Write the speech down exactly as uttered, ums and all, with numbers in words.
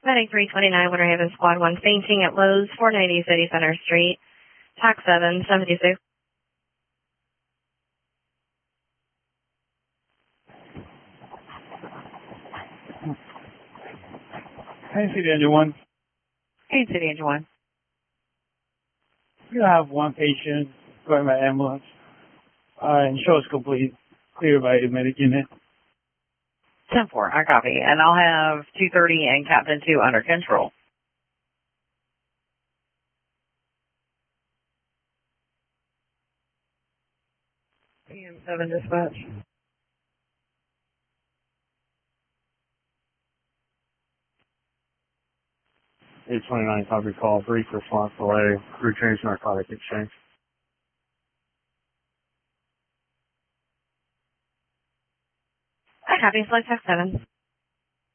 Medic three twenty-nine, Winter Haven Squad one, fainting at Lowe's, four ninety City Center Street, tax seven, seventy-six. Hey, City Engine one. Hey, City Engine one. You have one patient going by ambulance. Uh, and show is complete. Clear by a medic unit. ten four, I copy. And I'll have two thirty and Captain two under control. P M seven dispatch. eight twenty-nine, copy call. Brief response delay. Crew change narcotic exchange. I copy, select tax seven.